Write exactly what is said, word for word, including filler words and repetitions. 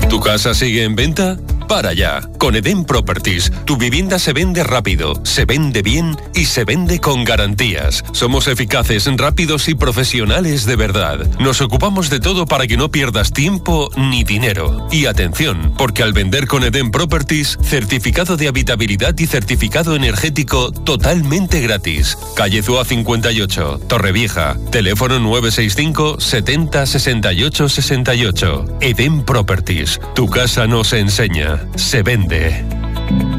¿Tu casa sigue en venta? Para ya. Con Edén Properties, tu vivienda se vende rápido, se vende bien y se vende con garantías. Somos eficaces, rápidos y profesionales de verdad. Nos ocupamos de todo para que no pierdas tiempo ni dinero. Y atención, porque al vender con Edén Properties, certificado de habitabilidad y certificado energético totalmente gratis. Calle Zúa cincuenta y ocho, Torrevieja. Teléfono nueve seis cinco, setenta, sesenta y ocho, sesenta y ocho. Edén Properties. Tu casa nos enseña. Se vende.